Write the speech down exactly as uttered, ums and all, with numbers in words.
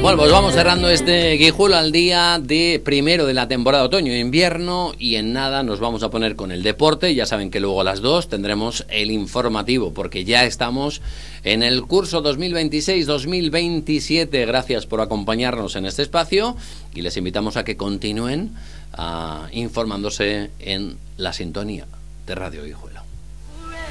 Bueno, pues vamos cerrando este Guijuelo al día de primero de la temporada otoño-invierno y en nada nos vamos a poner con el deporte. Ya saben que luego a las dos tendremos el informativo porque ya estamos en el curso dos mil veintiséis dos mil veintisiete. Gracias por acompañarnos en este espacio y les invitamos a que continúen uh, informándose en la sintonía de Radio Guijuelo.